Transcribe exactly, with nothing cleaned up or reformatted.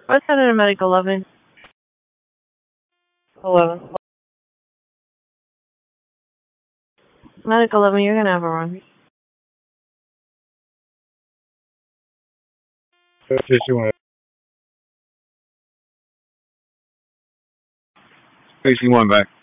What's that in a medical eleven? eleven. Medical eleven, you're gonna have a run. fifty-one. fifty-one back.